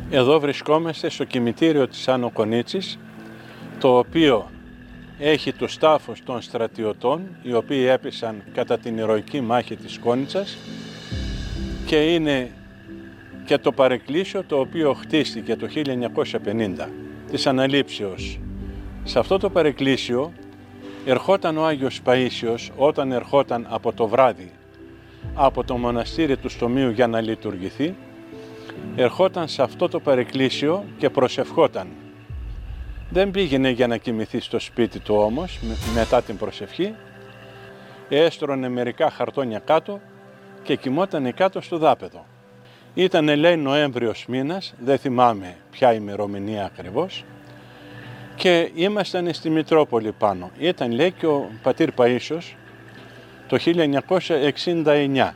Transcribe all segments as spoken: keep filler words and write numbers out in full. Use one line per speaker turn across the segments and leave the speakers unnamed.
Εδώ βρισκόμαστε στο κημητήριο της Άνω Κονίτσης, το οποίο έχει τους τάφους των στρατιωτών, οι οποίοι έπεσαν κατά την ηρωική μάχη της Κόνιτσας, και είναι και το παρεκκλήσιο το οποίο χτίστηκε το χίλια εννιακόσια πενήντα της Αναλήψεως. Σε αυτό το παρεκκλήσιο ερχόταν ο Άγιος Παΐσιος όταν ερχόταν από το βράδυ από το μοναστήρι του Στομείου για να λειτουργηθεί, ερχόταν σε αυτό το παρεκκλήσιο και προσευχόταν. Δεν πήγαινε για να κοιμηθεί στο σπίτι του όμως μετά την προσευχή, έστρωνε μερικά χαρτόνια κάτω και κοιμότανε κάτω στο δάπεδο. Ήτανε, λέει, Νοέμβριος μήνας, δεν θυμάμαι ποια ημερομηνία ακριβώς, και ήμασταν στη Μητρόπολη πάνω. Ήταν, λέει, και ο πατήρ Παΐσιος το χίλια εννιακόσια εξήντα εννιά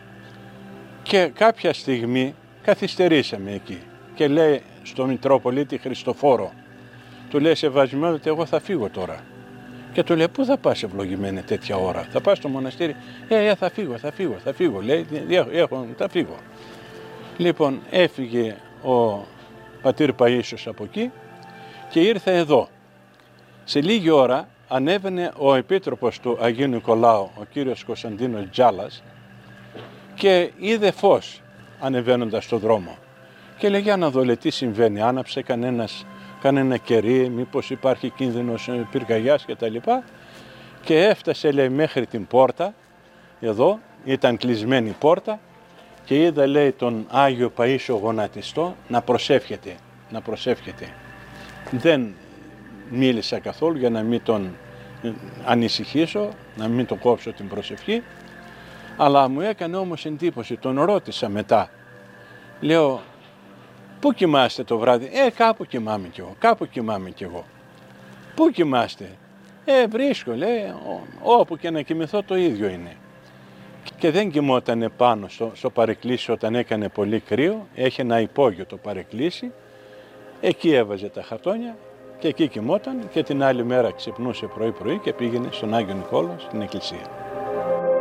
και κάποια στιγμή καθυστερήσαμε εκεί και λέει στο Μητροπολίτη Χριστοφόρο, του λέει, Σεβασμιότατε, ότι εγώ θα φύγω τώρα. Και του λέει, πού θα πας, ευλογημένε, τέτοια ώρα? Θα πας στο μοναστήρι? Ε, ε, θα φύγω, θα φύγω, θα φύγω, λέει, έχω, θα φύγω. Λοιπόν, έφυγε ο πατήρ Παΐσιος από εκεί και ήρθε εδώ. Σε λίγη ώρα ανέβαινε ο επίτροπος του Αγίου Νικολάου, ο κύριος Κωνσταντίνος Τζάλας, και είδε φως ανεβαίνοντας στο δρόμο. Και λέει, για να δω, λέει, τι συμβαίνει, άναψε κανένας, κανένα κερί, μήπως υπάρχει κίνδυνος πυρκαγιάς και τα λοιπά. Και έφτασε, λέει, μέχρι την πόρτα, εδώ ήταν κλεισμένη η πόρτα, και είδα, λέει, τον Άγιο Παΐσιο γονατιστό να προσεύχεται, να προσεύχεται. Δεν μίλησα καθόλου για να μην τον ανησυχήσω, να μην τον κόψω την προσευχή, αλλά μου έκανε όμως εντύπωση, τον ρώτησα μετά. Λέω, πού κοιμάστε το βράδυ? Ε, κάπου κοιμάμαι κι εγώ, κάπου κοιμάμαι κι εγώ. Πού κοιμάστε? Ε, βρίσκω, λέει, όπου και να κοιμηθώ το ίδιο είναι. Και δεν κοιμότανε πάνω στο, στο παρεκκλήσι όταν έκανε πολύ κρύο, έχει ένα υπόγειο το παρεκκλήσι, εκεί έβαζε τα χαρτόνια και εκεί κοιμόταν, και την άλλη μέρα ξυπνούσε πρωί-πρωί και πήγαινε στον Άγιο Νικόλαο στην εκκλησία.